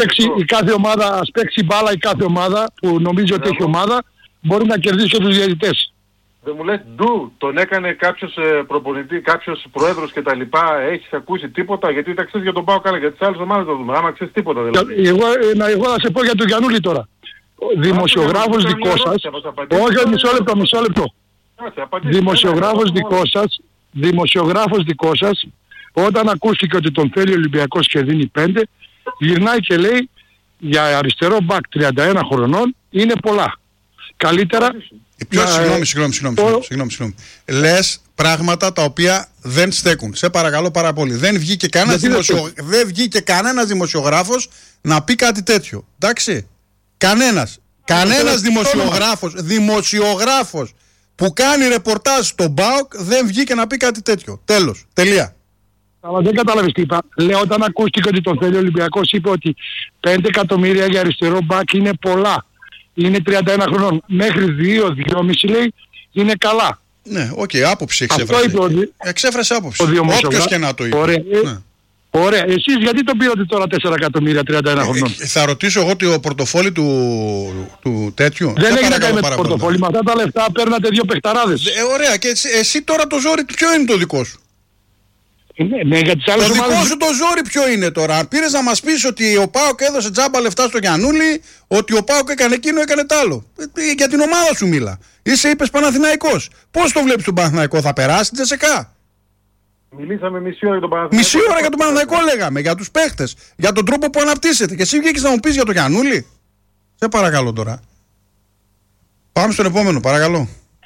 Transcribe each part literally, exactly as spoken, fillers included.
παίξει η κάθε ομάδα, ας παίξει μπάλα η κάθε ομάδα που νομίζει ότι έχει ομάδα, μπορεί να κερδίσει και τους διαιτητές. Δεν μου λες ντου, τον έκανε κάποιος ε, προπονητή, κάποιος πρόεδρος και τα λοιπά, έχεις ακούσει τίποτα, γιατί τα ξέρεις για τον ΠΑΟΚ, αλλά για τις άλλες ομάδες το δούμε, άμα ξέρεις τίποτα δηλαδή. Εγώ, ε, εγώ θα σε πω για τον Γιαννούλη τώρα. Δημοσιογράφος δικό σας, όχι μισό λεπτό, μισό λεπτό. Δημοσιογράφος δικό σας, δημοσιογράφος δικό σας, όταν ακούστηκε ότι τον θέλει ο Ολυμπιακός και δίνει πέντε, γυρνάει και λέει για αριστερό μπακ τριάντα ένα χρονών είναι πολλά. Καλύτερα... Ποιος, να... Συγγνώμη, συγγνώμη, συγγνώμη, συγγνώμη, συγγνώμη, συγγνώμη. Λες πράγματα τα οποία δεν στέκουν. Σε παρακαλώ πάρα πολύ. Δεν βγήκε κανένας δημοσιο... δεν βγήκε κανένας δημοσιογράφος να πει κάτι τέτοιο. Εντάξει. Κανένας. Κανένας δημοσιογράφος, δημοσιογράφος που κάνει ρεπορτάζ στον ΠΑΟΚ δεν βγήκε να πει κάτι τέτοιο. Τέλος. Τελεία. Αλλά δεν κατάλαβες τι είπα. Λέω όταν ακούστηκε ότι τον θέλει ο Ολυμπιακός, είπε ότι πέντε εκατομμύρια για αριστερό μπακ είναι πολλά. Είναι τριάντα ένα χρονών. Μέχρι δύο με δυόμισι λέει είναι καλά. Ναι, οκ, okay, άποψη εξέφρασε. Αυτό είπε ο... Εξέφρασε άποψη. Όποιος και να το είπε. Ωραία. Ναι. Ωραία. Εσείς γιατί το πήρατε τώρα τέσσερα εκατομμύρια τριάντα ένα χρονών. Ε, θα ρωτήσω εγώ το πορτοφόλι του, του τέτοιου. Δεν έχει να κάνει με το πορτοφόλι. Με αυτά τα λεφτά παίρνατε δύο παιχταράδες. Ε, ωραία. Και εσύ, εσύ τώρα το ζόρι ποιο είναι το δικό σου. Ναι, ναι, για τις άλλες το ομάδες... δικό σου το ζόρι ποιο είναι τώρα. Αν πήρες να μας πεις ότι ο ΠΑΟΚ έδωσε τζάμπα λεφτά στο Γιαννούλη, ότι ο ΠΑΟΚ έκανε εκείνο, έκανε τ' άλλο. Ε, για την ομάδα σου μίλα. Είσαι, είπες, Παναθηναϊκός. Πώς το βλέπεις τον Παναθηναϊκό, θα περάσει την Τζεσεκά. Μιλήσαμε μισή ώρα για τον Παναθηναϊκό. Μισή ώρα για τον Παναθηναϊκό λέγαμε, για τους παίχτες, για τον τρόπο που αναπτύσσεται. Και εσύ βγήκες να μου πεις για τον Γιαννούλη. Σε παρακαλώ τώρα. Πάμε στον επόμενο, παρακαλώ.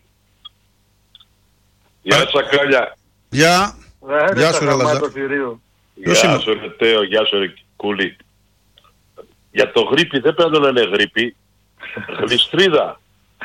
Γεια Σακάλια. Γεια. Ε, Γεια σου ρε Λαζά. Γεια σου ρε Τέο, γεια σου ρε Κούλη. Για το γρίπι δεν πρέπει να το λένε γρίπι. Γλιστρίδα.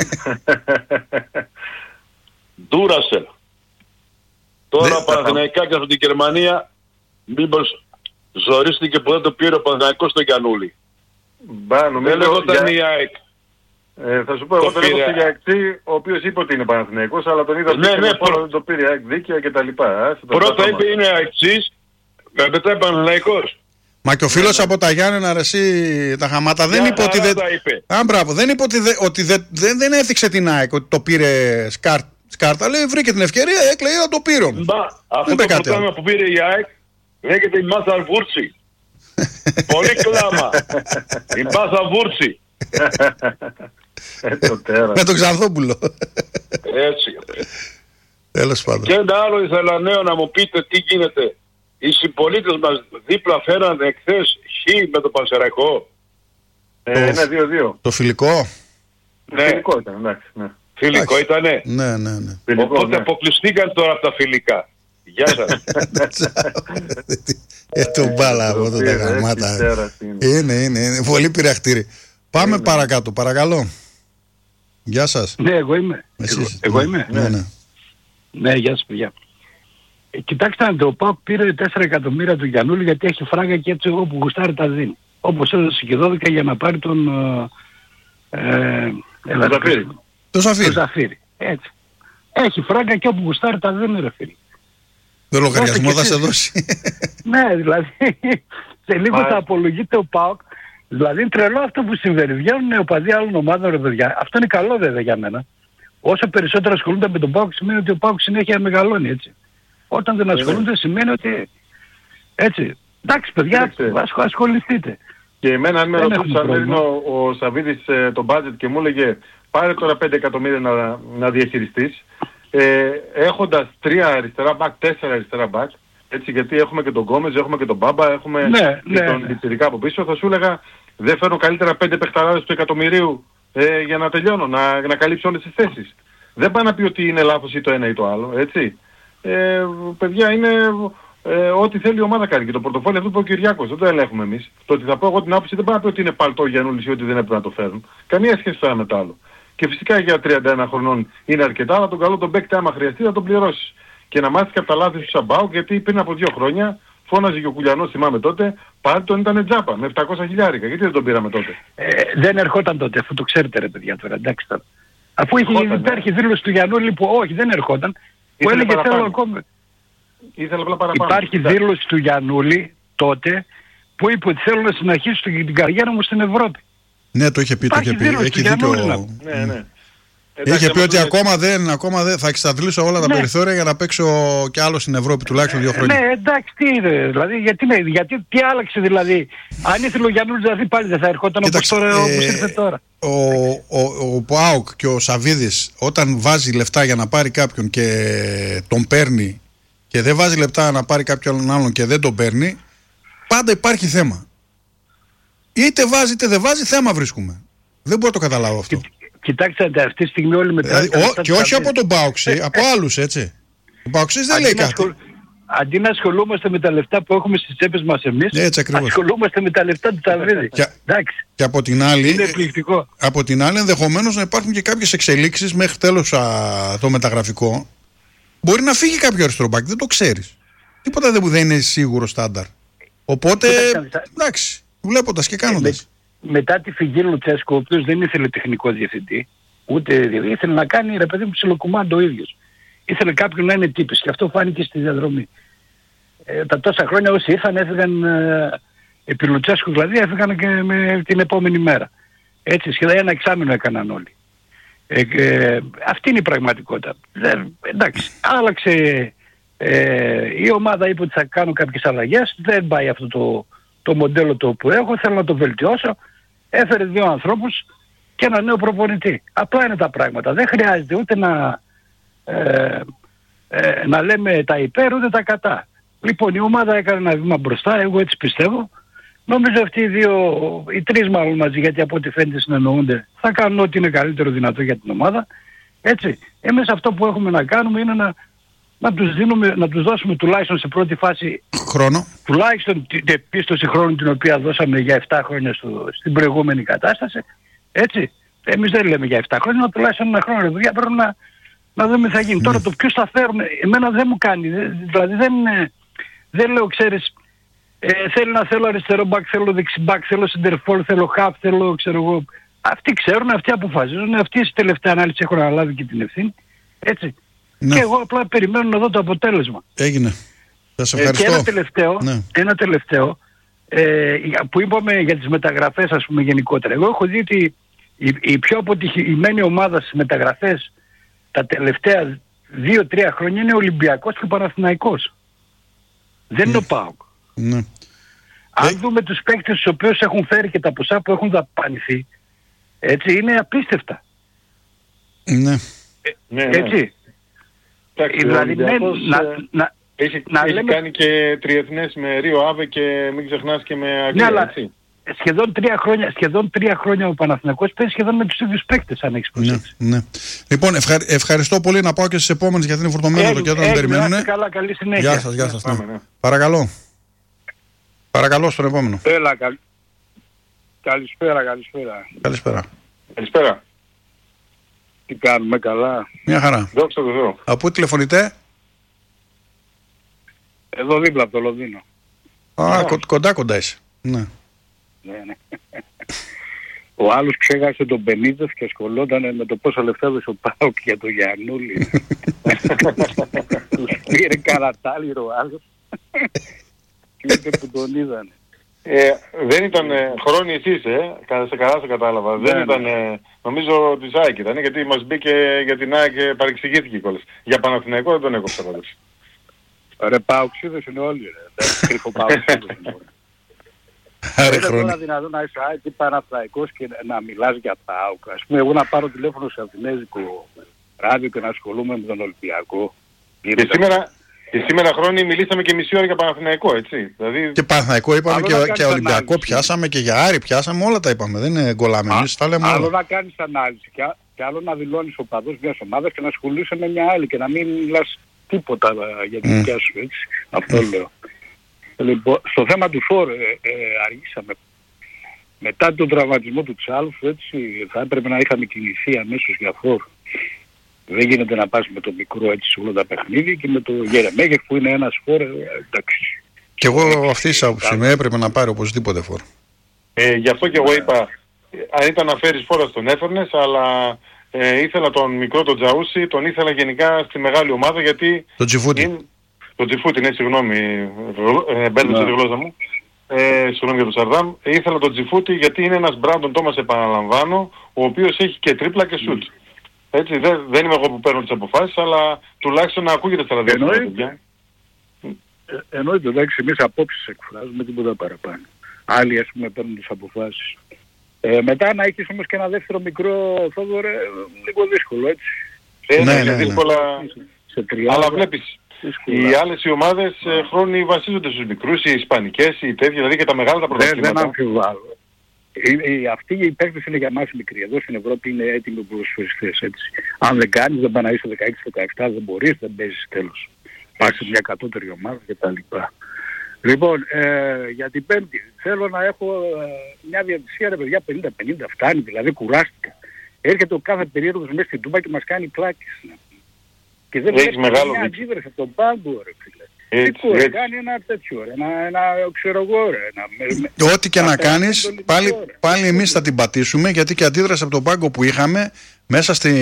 Ντούρασελ. Τώρα ο Παναθηναϊκά και από την Γερμανία μήπως ζορίστηκε που δεν το πήρε ο Παναθηναϊκός στο Γιαννούλη. Δεν λεγόταν η ΑΕΚ. Ε, θα σου πω, εγώ τον έχω στο Γιακτή, ο οποίος είπε ότι είναι Παναθηναϊκός, αλλά τον είδα ναι, ναι, προ... δεν το πήρε ΑΕΚ δίκαια και τα λοιπά. Πρώτα είπε είναι ΑΕΚΣΙς, μετά Παναθηναϊκός. Μα και ο φίλος από τα Γιάννενα, ρε εσύ, τα χαμάτα, δεν είπε ότι δεν... Α, μπράβο, δεν είπε ότι, δε... ότι δε... δεν... δεν έθιξε την ΑΕΚ, ότι το πήρε σκάρ... σκάρτα, λέει, βρήκε την ευκαιρία, έκλαιγε, να το πήρε. Αυτό το πρωτάθλημα που πήρε η ΑΕΚ λέγεται η Μάσα Βούρτσι. Πολύ κλάμα. Η Μάσα Βούρτσι. Με τον Ξανθόπουλο. Έτσι. Τέλος πάντων. Και ένα άλλο ήθελα νέο να μου πείτε τι γίνεται. Οι συμπολίτες μας δίπλα φέρανε εχθές χ με το Πανσεραϊκό. Ε, ένα δύο δύο. Το φιλικό. Ναι. Φιλικό ήταν, εντάξει. Ναι. Φιλικό ήτανε. Ναι, ναι, ναι. Φιλικό, οπότε ναι. Αποκλειστήκαν τώρα από τα φιλικά. Γεια σας. Ε, το μπάλα από τα γαμάτα. Είναι, είναι, είναι. Πολύ πειραχτήρι. Πάμε είναι. Παρακάτω, παρακαλώ. Γεια σας. Ναι, εγώ είμαι. Εγώ, εγώ είμαι. Ναι, ναι. Ναι, γεια σας παιδιά. Ε, κοιτάξτε, ο ΠΑΟΚ πήρε τέσσερα εκατομμύρια του Γιαννούλη γιατί έχει φράγκα και έτσι εγώ που γουστάρει τα δίνει. Όπως έδωσε και δώδεκα για να πάρει τον... Ε, ε, το Ζαφύρι. Το Ζαφύρι. Το Ζαφύρι. Έτσι. Έχει φράγκα και όπου γουστάρει τα δίνει, ρε φίλε. Το λογαριασμό θα σε δώσει. Ναι, δηλαδή σε λίγο θα απολογείται ο ΠΑΟΚ. Δηλαδή είναι τρελό αυτό που συμβαίνει. Βγαίνουν οπαδοί άλλων ομάδων, ρε παιδιά. Αυτό είναι καλό βέβαια για μένα. Όσο περισσότερο ασχολούνται με τον ΠΑΟΚ σημαίνει ότι ο ΠΑΟΚ συνέχεια μεγαλώνει, έτσι. Όταν δεν ασχολούνται σημαίνει ότι έτσι. Εντάξει παιδιά, ασχοληθείτε. Και εμένα αν με ρωτούσε αν έδινε ο, ο Σαββίδης ε, το budget και μου έλεγε πάρε τώρα πέντε εκατομμύρια να, να διαχειριστείς, ε, έχοντας τρία αριστερά μπακ, τέσσερα αριστερά μπακ, έτσι, γιατί έχουμε και τον Γκόμεζ, έχουμε και τον Μπάμπα, έχουμε ναι, και ναι, τον Πιτσιρικά από πίσω, θα σου έλεγα δεν φέρνω καλύτερα πέντε παιχταράδες του εκατομμυρίου ε, για να τελειώνω, να, να καλύψω όλες τις θέσεις. Δεν πάει να πει ότι είναι λάθος ή το ένα ή το άλλο, έτσι. Ε, παιδιά, είναι ε, ό,τι θέλει η ομάδα κάνει και το πορτοφόλι αυτό που είπε ο Κυριάκος, δεν το ελέγχουμε εμείς. Το ότι θα πω εγώ την άποψη δεν πάει να πει ότι είναι παλτό Γιαννούλης ή ότι δεν έπρεπε να το φέρουν. Καμία σχέση το ένα με το άλλο. Και φυσικά για τριάντα ένα χρονών είναι αρκετά, αλλά τον καλό τον παίκτη άμα χρειαστεί θα τον πληρώσεις. Και να μάθεις και από τα λάθη του Σαμπάου, γιατί πριν από δύο χρόνια φώναζε και ο Κουλιανός, θυμάμαι τότε, πάρει τον ήταν τζάπα με επτακόσια χιλιάρικα. Γιατί δεν τον πήραμε τότε. Ε, δεν ερχόταν τότε, αφού το ξέρετε ρε παιδιά τώρα, εντάξει τώρα. Αφού είχε, υπάρχει δήλωση του Γιαννούλη που όχι δεν ερχόταν, που έλεγε θέλω ακόμη. Ήθελα απλά παραπάνω. Υπάρχει δήλωση του Γιαννούλη τότε που είπε ότι θέλω να συνεχίσω την καριέρα μου στην Ευρώπη. Ναι, το είχε πει, το είχε πει. Έχει δίκιο. Ναι, ναι. Είχε πει ότι ακόμα δεν, ακόμα δεν θα εξαντλήσω όλα τα ναι. περιθώρια για να παίξω κι άλλο στην Ευρώπη τουλάχιστον δύο χρόνια. Ναι, εντάξει, τι είναι, δηλαδή, γιατί, ναι, γιατί τι άλλαξε δηλαδή. Αν ήθελε ο Γιαννούλης δηλαδή πάλι δεν θα ερχόταν όπως, τώρα, ε, όπως ήρθε τώρα. Ο, ο, ο Πάοκ και ο Σαβίδης όταν βάζει λεφτά για να πάρει κάποιον και τον παίρνει και δεν βάζει λεπτά να πάρει κάποιον άλλον και δεν τον παίρνει, πάντα υπάρχει θέμα. Είτε βάζει είτε δεν βάζει, θέμα βρίσκουμε. Δεν μπορώ να το καταλάβω αυτό. Κοιτάξτε, αυτή τη στιγμή όλοι μετά. Δηλαδή, ο, και όχι από τον Πάοξη, από άλλους, έτσι. Ο Πάοξης δεν λέει κάτι. Σχολ... Αντί να ασχολούμαστε με τα λεφτά που έχουμε στις τσέπες μας εμείς, έτσι, ασχολούμαστε με τα λεφτά του Ταβίδη. Και, και από την άλλη, είναι εκπληκτικό. Από την άλλη, ενδεχομένως να υπάρχουν και κάποιες εξελίξεις μέχρι τέλος α, το μεταγραφικό. Μπορεί να φύγει κάποιο αριστερό-μπακ, δεν το ξέρεις. Τίποτα δεν, δεν είναι σίγουρο στάνταρ. Οπότε, εντάξει, βλέποντας και κάνοντας. Με, μετά τη φυγή Λουτσέσκου, ο οποίος δεν ήθελε τεχνικό διευθυντή, ούτε ήθελε να κάνει ρε παιδί μου ψιλοκουμάντο ο ίδιος. Ήθελε κάποιον να είναι τύπης και αυτό φάνηκε στη διαδρομή. Ε, τα τόσα χρόνια όσοι ήρθαν έφυγαν ε, επί Λουτσέσκου, δηλαδή έφυγαν και με την επόμενη μέρα. Έτσι, σχεδόν ένα εξάμηνο έκαναν όλοι. Ε, ε, αυτή είναι η πραγματικότητα. Ε, εντάξει, άλλαξε ε, η ομάδα, είπε ότι θα κάνω κάποιες αλλαγές, δεν πάει αυτό το, το μοντέλο το που έχω, θέλω να το βελτιώσω. Έφερε δύο ανθρώπους και ένα νέο προπονητή. Απλά είναι τα πράγματα. Δεν χρειάζεται ούτε να, ε, ε, να λέμε τα υπέρ ούτε τα κατά. Λοιπόν, η ομάδα έκανε ένα βήμα μπροστά, εγώ έτσι πιστεύω. Νομίζω αυτοί οι δύο, οι τρεις μάλλον μαζί, γιατί από ό,τι φαίνεται συνεννοούνται, θα κάνουν ό,τι είναι καλύτερο δυνατό για την ομάδα. Έτσι. Εμείς αυτό που έχουμε να κάνουμε είναι να, να, τους, δίνουμε, να τους δώσουμε τουλάχιστον σε πρώτη φάση χρόνο. Τουλάχιστον την επίστοση χρόνου την οποία δώσαμε για επτά χρόνια στο, στην προηγούμενη κατάσταση. Έτσι. Εμείς δεν λέμε για επτά χρόνια, αλλά τουλάχιστον ένα χρόνο. Ρε, πρέπει να, να δούμε τι θα γίνει. Mm. Τώρα το ποιος θα φέρουν, εμένα δεν μου κάνει. Δηλαδή δεν, δεν λέω, ξέρεις, ε, θέλω να θέλω αριστερό μπακ, θέλω δεξιμπακ, θέλω σεντερφόρ, θέλω χαφ, θέλω ξέρω εγώ. Αυτοί ξέρουν, αυτοί αποφασίζουν, αυτοί στη τελευταία ανάλυση έχουν αναλάβει και την ευθύνη. Έτσι. Ναι. Και εγώ απλά περιμένω να δω το αποτέλεσμα. Έγινε. Θα σε ευχαριστώ. Ε, και ένα τελευταίο, ναι. ένα τελευταίο ε, που είπαμε για τις μεταγραφές, ας πούμε, γενικότερα. Εγώ έχω δει ότι η, η πιο αποτυχημένη ομάδα στις μεταγραφές τα τελευταία δύο τρία χρόνια είναι ο Ολυμπιακός και ο Παναθηναϊκός. Δεν είναι mm. ο ΠΑΟΚ. Ναι. Αν ε... δούμε τους παίκτες τους οποίους έχουν φέρει και τα ποσά που έχουν δαπανηθεί, έτσι, είναι απίστευτα. Ναι. Ε, ναι, ναι. Έτσι. Εντάξει, δηλαδή, ναι, να, να, έχει, να έχει λέμε... κάνει και τριεθνές με Ρίο Άβε και μην ξεχνάς και με Αγγλία, ναι, έτσι. Σχεδόν τρία χρόνια, σχεδόν τρία χρόνια ο Παναθηναϊκός παίζει σχεδόν με τους ίδιους παίκτες, αν έχεις προσέξει. Ναι, ναι. Λοιπόν, ευχα... ευχαριστώ πολύ, να πάω και στις επόμενες γιατί είναι φορτωμένο το κέντρο να περιμένουν. Καλά, καλή συνέχεια. Γεια σας, γεια σας. Ναι. Ναι. Παρακαλώ. Παρακαλώ στον επόμενο. Έλα, καλ... καλησπέρα, καλησπέρα. Καλησπέρα. Καλησπέρα. Τι κάνουμε, καλά? Μια χαρά. Δόξα τω Θεώ. Από πού τηλεφωνείτε? Εδώ δίπλα από το Λονδίνο. Α, κο, κοντά κοντά είσαι. Ναι. Ναι, ναι. Ο άλλος ξέχασε τον Μπενίτεφ και ασχολόταν με το πόσα λεφτά έδωσε ο ΠΑΟΚ για τον Γιαννούλη. Τους πήρε καρατάλιρο ο άλλος και ούτε που τον είδανε. Ε, δεν ήταν ε, χρόνοι εσείς, ε, σε καλά σε κατάλαβα. Ναι, δεν ήταν, ε, νομίζω της ΑΕΚ ήταν, γιατί μας μπήκε για την ΑΕΚ και παρεξηγήθηκε κιόλας. Για Παναθηναϊκό δεν τον έκοψα πάντως. Ρε Παοξίδες είναι όλοι, ρε. Κρυφό Παοξίδες είναι όλοι. Δεν είναι τώρα δυνατόν να είσαι ΑΕΚ ή Παναθηναϊκός και να μιλάς για ΠΑΟΚ. Ας πούμε, εγώ να πάρω τηλέφωνο σε αθηνέζικο ράδιο και να ασχολούμαι με τον Ολυμπιακό. Και σήμερα... Και σήμερα χρόνοι μιλήσαμε και μισή ώρα για Παναθηναϊκό, έτσι. Δηλαδή... Και Παναθηναϊκό είπαμε και, και Ολυμπιακό ανάλυση. Πιάσαμε και για Άρη πιάσαμε, όλα τα είπαμε. Δεν είναι γκολάμε, εμείς τα λέμε όλα. Άλλο να κάνεις ανάλυση και, και άλλο να δηλώνεις οπαδός μιας ομάδας και να ασχολείσαι με μια άλλη και να μην μιλάς τίποτα για την δικιά mm. σου, έτσι. Αυτό mm. λέω. Λοιπόν, στο θέμα του φόρ ε, ε, αργήσαμε. Μετά τον τραυματισμό του Τσάλφου, έτσι, θα έπρεπε να είχαμε κινηθεί αμέσως για φόρ. Δεν γίνεται να πας με το μικρό έτσι σε όλα τα παιχνίδια και με το Γερεμέγεφ που είναι ένας φόρ, εντάξει. Και εγώ αυτή της άποψη με έπρεπε να πάρει οπωσδήποτε φόρ. Ε, γι' αυτό και εγώ είπα, αν ήταν να φέρεις φόρα τον έφερνες, αλλά ε, ήθελα τον μικρό τον Τζαούσι, τον ήθελα γενικά στη μεγάλη ομάδα γιατί... Το Τζιφούτι. Είναι... Το Τζιφούτι, ναι, συγγνώμη, ε, μπέρδεψε τη γλώσσα μου. Ε, Συγγνώμη για τον Σαρδάμ. Ήθελα τον Τζιφούτη γιατί είναι ένας Μπράντον Τόμας, επαναλαμβάνω, ο οποίος έχει και τρίπλα και σουτ. Έτσι, δεν, δεν είμαι εγώ που παίρνω τις αποφάσεις, αλλά τουλάχιστον να ακούγεται στα ραδιόφωνα. Ε, εννοείται, εντάξει, εμείς απόψεις εκφράζουμε, τίποτα παραπάνω. Άλλοι, ας πούμε, παίρνουν τις αποφάσεις. Ε, μετά να έχεις όμως και ένα δεύτερο μικρό, Θόδωρε, λίγο δύσκολο, έτσι. Ε, ναι, ναι, δύσκολα, σε τριάδα, αλλά βλέπεις, δύσκολα. Οι άλλες οι ομάδες ε, χρόνοι βασίζονται στους μικρούς, οι ισπανικές, οι τέτοιοι, δηλαδή και τα μεγάλα τα πρωταθλήματα. Δεν αμφιβάλλω. Αυτοί οι παίκτες είναι για μας μικροί. Εδώ στην Ευρώπη είναι έτοιμοι ποδοσφαιριστές, έτσι. Αν δεν κάνεις, δεν πάνε να είσαι δεκαέξι δεκαεπτά, δεν μπορείς, δεν παίζεις, τέλος. Πας σε μια κατώτερη ομάδα κτλ. Λοιπόν, ε, για την Πέμπτη θέλω να έχω ε, μια διαιτησία, ρε παιδιά, πενήντα πενήντα, φτάνει, δηλαδή κουράστηκα. Έρχεται ο κάθε περίεργος μέσα στην Τούμπα και μας κάνει πλάκες. Και δεν έχει μια αντίδραση από τον πάγκο, ρε φίλε. Έτσι, τι μπορεί, κάνει ένα τέτοιο, ένα, ένα ξέρω εγώ, ρε. Ό,τι και να κάνεις, πάλι, πάλι εμείς θα την πατήσουμε, γιατί και αντίδραση από τον πάγκο που είχαμε μέσα στη,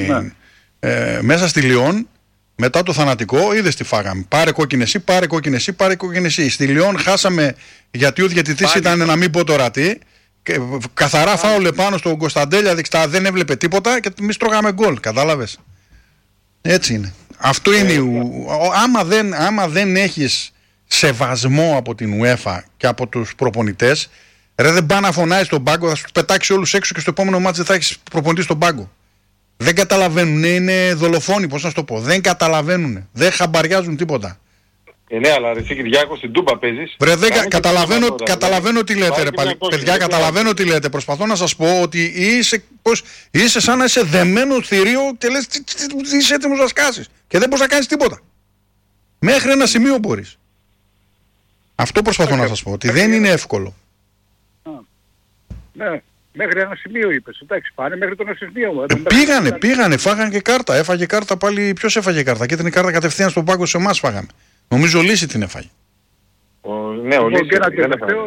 ε, μέσα στη Λιόν, μετά το θανατικό, είδες τι φάγαμε. Πάρε κόκκινη εσύ, πάρε κόκκινη εσύ, πάρε κόκκινη εσύ. Στη Λιόν χάσαμε γιατί ο διαιτητής ήταν να μην πω τώρα τι. Καθαρά φάουλε πάνω στον Κωνσταντέλια, δεξιά, δεν έβλεπε τίποτα και εμείς τρώγαμε γκολ. Κατάλαβες. Έτσι είναι. Αυτό είναι. Ε, ο, άμα, δεν, άμα δεν έχεις σεβασμό από την UEFA και από τους προπονητές, ρε, δεν πάει να φωνάει στον πάγκο, θα σου πετάξει όλους έξω και στο επόμενο μάτς δεν θα έχεις προπονητή στον πάγκο. Δεν καταλαβαίνουν, είναι δολοφόνοι, πώς να σου το πω. Δεν καταλαβαίνουν, δεν χαμπαριάζουν τίποτα. Ε, ναι, αλλά εσύ Κυριάκο στην Τούμπα παίζεις. Βρε, δεν κα, καταλαβαίνω, τώρα, καταλαβαίνω δηλαδή. Τι λέτε, ρε παλι, παιδιά, καταλαβαίνω τι λέτε. Προσπαθώ να σας πω ότι είσαι, πώς, είσαι σαν να είσαι δεμένο θηρίο και λες είσαι έτοιμος να σκάσεις. Και δεν μπορείς να κάνεις τίποτα. Μέχρι ένα σημείο μπορείς. Αυτό προσπαθώ να σας πω, ότι δεν είναι εύκολο. Ναι. Μέχρι ένα σημείο είπες, εντάξει, πάνε μέχρι τον ασυσμείο. Ε, πήγανε, πήγανε, φάγανε και κάρτα. Έφαγε κάρτα πάλι, ποιος έφαγε κάρτα? Και ήταν η κάρτα κατευθείαν στον πάγκο, σε εμάς φάγαμε. Νομίζω ο Λύση την έφαγε. Ο, ναι, ο Λύση. Και ένα τελευταίο,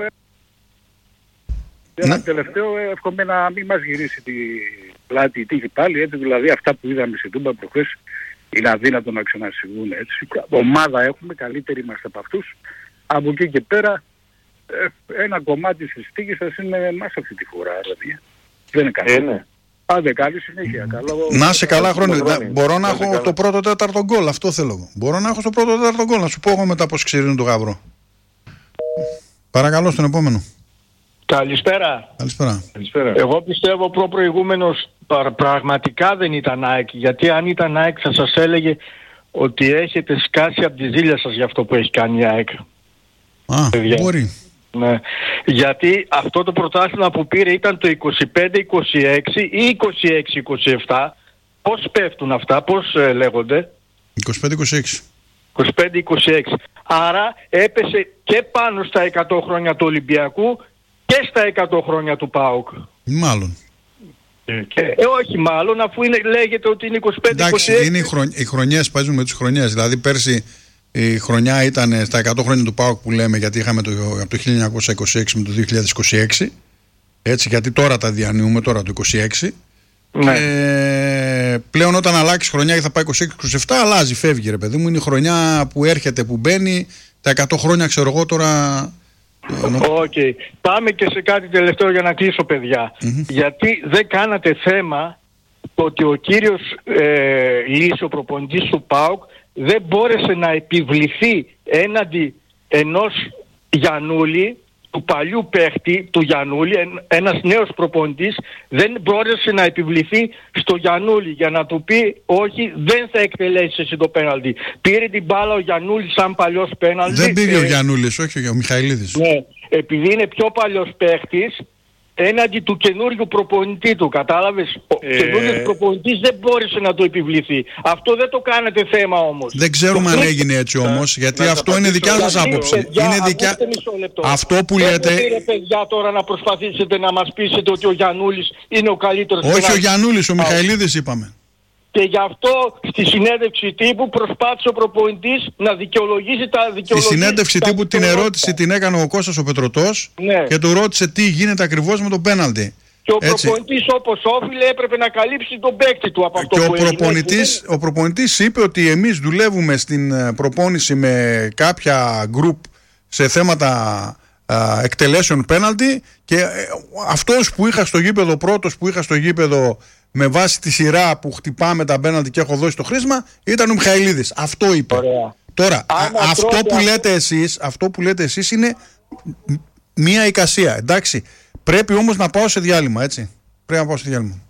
ένα τελευταίο εύχομαι να μην μας γυρίσει τη πλάτη η τύχη πάλι, έτσι, δηλαδή αυτά που είδαμε στην Τούμπα προχθές είναι αδύνατο να ξανασυμβούν, έτσι. Ομάδα έχουμε, καλύτεροι είμαστε από αυτούς. Από εκεί και πέρα ένα κομμάτι της τύχης σας είναι εμάς αυτή τη φορά, δηλαδή. Δεν είναι καλό. Ε, ναι. Άντε, καλή συνέχεια. Καλό... Να σε καλά χρόνια. Μπορώ να έχω το πρώτο τέταρτο γκολ, αυτό θέλω. Μπορώ να έχω το πρώτο τέταρτο γκολ, να σου πω εγώ μετά πώς ξηρίνει το γαμπρό. Παρακαλώ, στον επόμενο. Καλησπέρα. Καλησπέρα. Καλησπέρα. Εγώ πιστεύω προ προηγούμενος πραγματικά δεν ήταν ΑΕΚ, γιατί αν ήταν ΑΕΚ θα σας έλεγε ότι έχετε σκάσει από τη ζήλια σας για αυτό που έχει κάνει η ΑΕΚ. Α, παιδιά. Μπορεί. Ναι. Γιατί αυτό το πρωτάθλημα που πήρε ήταν το είκοσι πέντε είκοσι έξι ή είκοσι έξι είκοσι επτά. Πώς πέφτουν αυτά, πώς ε, λέγονται? είκοσι πέντε είκοσι έξι. είκοσι πέντε είκοσι έξι. Άρα έπεσε και πάνω στα εκατό χρόνια του Ολυμπιακού και στα εκατό χρόνια του ΠΑΟΚ. Μάλλον. Ε, και... ε, όχι μάλλον, αφού είναι, λέγεται ότι είναι είκοσι πέντε είκοσι έξι. Εντάξει, είναι οι, χρον... οι χρονιές, παίζουν με τις χρονιές. Δηλαδή πέρσι η χρονιά ήταν στα εκατό χρόνια του ΠΑΟΚ που λέμε, γιατί είχαμε το, από το χίλια εννιακόσια είκοσι έξι με το δύο χιλιάδες είκοσι έξι. Έτσι, γιατί τώρα τα διανύουμε, τώρα το είκοσι έξι. Ναι. Και πλέον όταν αλλάξει χρονιά και θα πάει είκοσι έξι είκοσι επτά, αλλάζει, φεύγει, ρε παιδί μου. Είναι η χρονιά που έρχεται, που μπαίνει. Τα εκατό χρόνια, ξέρω εγώ τώρα. Οκ. Okay. Πάμε και σε κάτι τελευταίο για να κλείσω, παιδιά. Mm-hmm. Γιατί δεν κάνατε θέμα ότι ο κύριος ε, Λύση, ο προπονητής του ΠΑΟΚ, δεν μπόρεσε να επιβληθεί έναντι ενός Γιαννούλη, του παλιού παίχτη του Γιαννούλη, ένας νέος προπονητής, δεν μπόρεσε να επιβληθεί στο Γιαννούλη για να του πει όχι, δεν θα εκτελέσεις εσύ το πέναλτι. Πήρε την μπάλα ο Γιαννούλης σαν παλιός πέναλτι. Δεν πήγε ε, ο Γιαννούλης, όχι ο Μιχαηλίδης. Ναι, επειδή είναι πιο παλιός παίχτης, έναντι του καινούριου προπονητή του, κατάλαβες. Ο ε... καινούριος προπονητής δεν μπόρεσε να το επιβληθεί. Αυτό δεν το κάνετε θέμα όμως. Δεν ξέρουμε αν έγινε έτσι όμως, γιατί να αυτό είναι δικιά σας άποψη. Παιδιά, είναι δικιά... Αυτό που λέτε... Δεν είναι παιδιά τώρα να προσπαθήσετε να μας πείσετε ότι ο Γιαννούλης είναι ο καλύτερος. Όχι πέρα... ο Γιαννούλης, ο Μιχαηλίδης είπαμε. Και γι' αυτό στη συνέντευξη τύπου προσπάθησε ο προπονητής να δικαιολογήσει τα δικαιολογία. Στη συνέντευξη τύπου την ερώτηση την έκανε ο Κώστας ο Πετρωτός, ναι, και του ρώτησε τι γίνεται ακριβώς με τον πέναλτι. Και ο προπονητής όπως όφιλε έπρεπε να καλύψει τον παίκτη του από αυτό και που ο προπονητής, ο προπονητής είπε ότι εμείς δουλεύουμε στην προπόνηση με κάποια γκρουπ σε θέματα α, εκτελέσεων πέναλτι και ε, αυτός που είχα στο γήπεδο, πρώτος που είχα στο γήπεδο με βάση τη σειρά που χτυπάμε τα πέναλτι και έχω δώσει το χρήσμα ήταν ο Μιχαηλίδης. Αυτό είπε. Ωραία. Τώρα, α, αυτό, τρώτε... που λέτε εσείς, αυτό που λέτε εσείς είναι μία εικασία, εντάξει. Πρέπει όμως να πάω σε διάλειμμα, έτσι. Πρέπει να πάω σε διάλειμμα.